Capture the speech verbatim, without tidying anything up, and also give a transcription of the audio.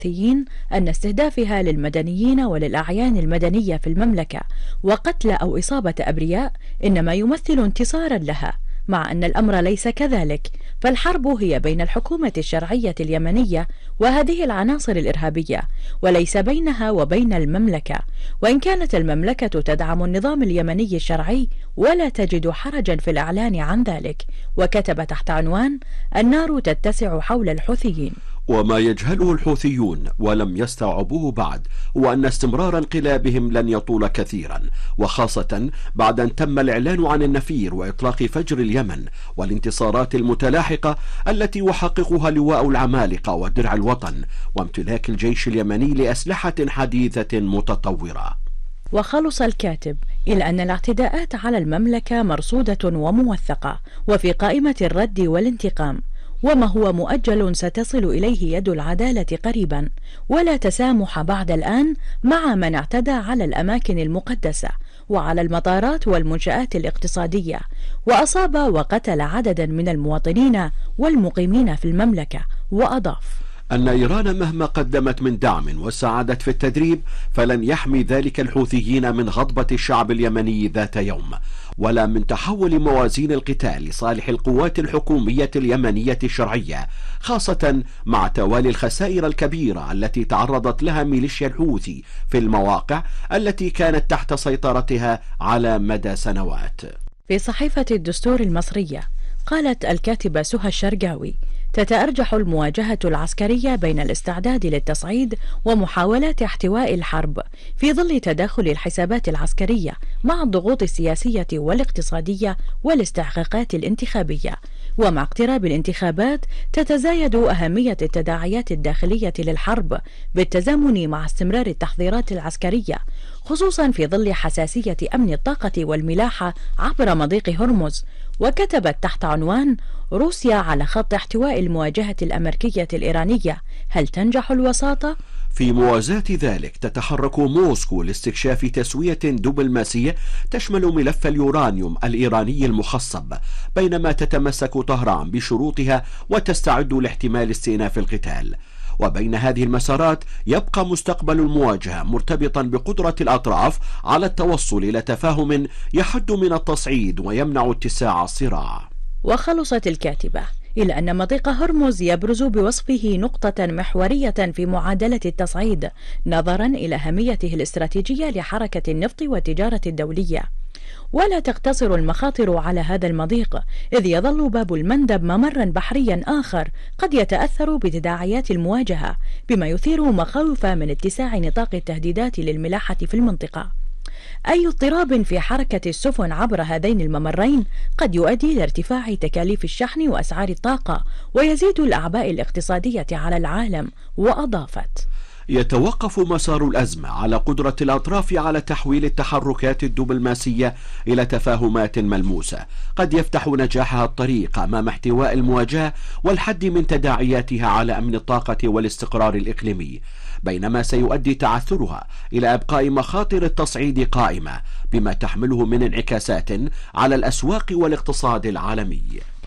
الحوثيين أن استهدافها للمدنيين وللأعيان المدنية في المملكة وقتل أو إصابة أبرياء إنما يمثل انتصارا لها، مع أن الأمر ليس كذلك، فالحرب هي بين الحكومة الشرعية اليمنية وهذه العناصر الإرهابية، وليس بينها وبين المملكة، وإن كانت المملكة تدعم النظام اليمني الشرعي ولا تجد حرجا في الإعلان عن ذلك. وكتب تحت عنوان: النار تتسع حول الحوثيين. وما يجهله الحوثيون ولم يستوعبوه بعد هو أن استمرار انقلابهم لن يطول كثيرا، وخاصة بعد أن تم الإعلان عن النفير وإطلاق فجر اليمن والانتصارات المتلاحقة التي يحققها لواء العمالقة ودرع الوطن وامتلاك الجيش اليمني لأسلحة حديثة متطورة. وخلص الكاتب إلى أن الاعتداءات على المملكة مرصودة وموثقة وفي قائمة الرد والانتقام، وما هو مؤجل ستصل إليه يد العدالة قريبا، ولا تسامح بعد الآن مع من اعتدى على الأماكن المقدسة وعلى المطارات والمنشآت الاقتصادية وأصاب وقتل عددا من المواطنين والمقيمين في المملكة. وأضاف أن إيران مهما قدمت من دعم وساعدت في التدريب فلن يحمي ذلك الحوثيين من غضبة الشعب اليمني ذات يوم، ولا من تحول موازين القتال لصالح القوات الحكومية اليمنية الشرعية، خاصة مع توالي الخسائر الكبيرة التي تعرضت لها ميليشيا الحوثي في المواقع التي كانت تحت سيطرتها على مدى سنوات. في صحيفة الدستور المصرية قالت الكاتبة سهى الشرقاوي: تتأرجح المواجهة العسكرية بين الاستعداد للتصعيد ومحاولات احتواء الحرب في ظل تداخل الحسابات العسكرية مع الضغوط السياسية والاقتصادية والاستحقاقات الانتخابية، ومع اقتراب الانتخابات تتزايد أهمية التداعيات الداخلية للحرب بالتزامن مع استمرار التحضيرات العسكرية، خصوصا في ظل حساسية أمن الطاقة والملاحة عبر مضيق هرمز. وكتبت تحت عنوان: روسيا على خط احتواء المواجهة الأمريكية الإيرانية، هل تنجح الوساطة؟ في موازاة ذلك تتحرك موسكو لاستكشاف تسوية دبلوماسية تشمل ملف اليورانيوم الإيراني المخصب، بينما تتمسك طهران بشروطها وتستعد لاحتمال استئناف القتال. وبين هذه المسارات يبقى مستقبل المواجهة مرتبطا بقدرة الأطراف على التوصل إلى تفاهم يحد من التصعيد ويمنع اتساع الصراع. وخلصت الكاتبة إلى أن مضيق هرمز يبرز بوصفه نقطة محورية في معادلة التصعيد نظرا إلى أهميته الاستراتيجية لحركة النفط والتجارة الدولية، ولا تقتصر المخاطر على هذا المضيق، إذ يظل باب المندب ممرا بحريا آخر قد يتأثر بتداعيات المواجهة، بما يثير مخاوف من اتساع نطاق التهديدات للملاحة في المنطقة. أي اضطراب في حركة السفن عبر هذين الممرين قد يؤدي لارتفاع تكاليف الشحن وأسعار الطاقة ويزيد الأعباء الاقتصادية على العالم. وأضافت: يتوقف مسار الأزمة على قدرة الأطراف على تحويل التحركات الدبلوماسية إلى تفاهمات ملموسة قد يفتح نجاحها الطريق أمام احتواء المواجهة والحد من تداعياتها على أمن الطاقة والاستقرار الإقليمي، بينما سيؤدي تعثرها إلى إبقاء مخاطر التصعيد قائمة بما تحمله من انعكاسات على الأسواق والاقتصاد العالمي.